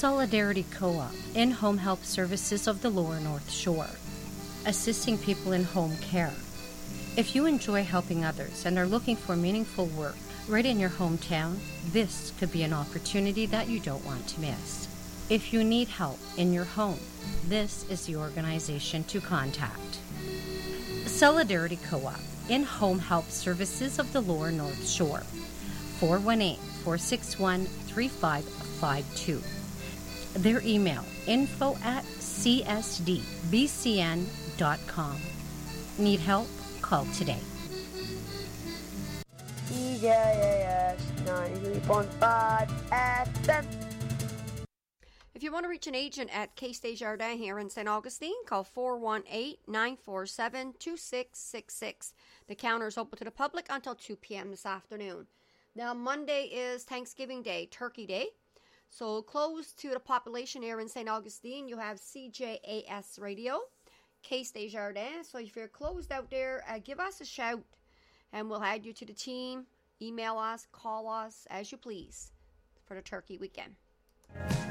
Solidarity Co-op, in-home help services of the Lower North Shore, assisting people in home care. If you enjoy helping others and are looking for meaningful work right in your hometown, this could be an opportunity that you don't want to miss. If you need help in your home, this is the organization to contact. Solidarity Co-op, in-home help services of the Lower North Shore, 418-461-3552. Their email, info@csdbcn.com. Need help? Call today. DJAS 93.5 FM. If you want to reach an agent at Case Desjardins here in St. Augustine, call 418-947-2666. The counter is open to the public until 2 p.m. this afternoon. Now, Monday is Thanksgiving Day, Turkey Day. So close to the population here in St. Augustine, you have CJAS Radio, Case Desjardins. So if you're closed out there, give us a shout and we'll add you to the team. Email us, call us, as you please for the turkey weekend.